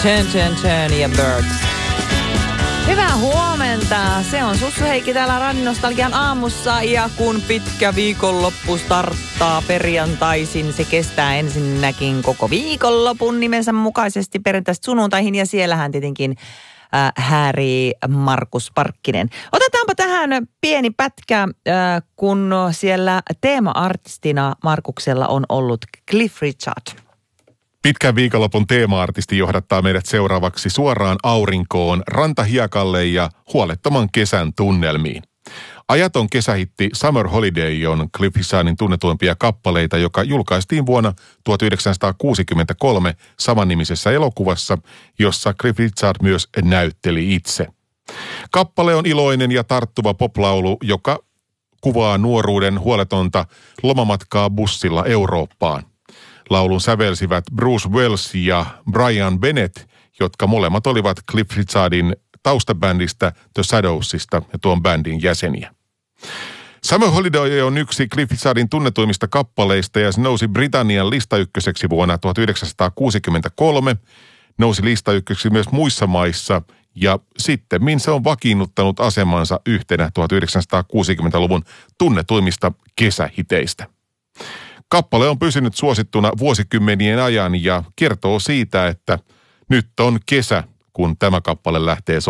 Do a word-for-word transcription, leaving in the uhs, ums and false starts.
Turn, turn, turn ja Birds. Hyvää huomenta. Se on Sussu Heikki täällä Radionostalgian aamussa. Ja kun pitkä viikonloppu starttaa perjantaisin, se kestää ensinnäkin koko viikonlopun nimensä mukaisesti perjantaista sunnuntaihin. Ja siellähän tietenkin äh, häärii Markus Parkkinen. Otetaanpa tähän pieni pätkä, äh, kun siellä teema-artistina Markuksella on ollut Cliff Richard. Pitkän viikonlopun teema-artisti johdattaa meidät seuraavaksi suoraan aurinkoon, rantahiekalle ja huolettoman kesän tunnelmiin. Ajaton kesähitti Summer Holiday on Cliff Richardin tunnetuimpia kappaleita, joka julkaistiin vuonna tuhatyhdeksänsataakuusikymmentäkolme samannimisessä elokuvassa, jossa Cliff Richard myös näytteli itse. Kappale on iloinen ja tarttuva poplaulu, joka kuvaa nuoruuden huoletonta lomamatkaa bussilla Eurooppaan. Laulun sävelsivät Bruce Wells ja Brian Bennett, jotka molemmat olivat Cliff Richardin taustabändistä The Shadowsista ja tuon bändin jäseniä. Summer Holiday on yksi Cliff Richardin tunnetuimmista kappaleista ja se nousi Britannian listaykköseksi vuonna tuhatyhdeksänsataakuusikymmentäkolme. Nousi listaykköseksi myös muissa maissa ja sittemmin se on vakiinnuttanut asemansa yhtenä tuhatyhdeksänsataakuusikymmentäluvun tunnetuimmista kesähiteistä. Kappale on pysynyt suosittuna vuosikymmenien ajan ja kertoo siitä, että nyt on kesä, kun tämä kappale lähtee soimaan.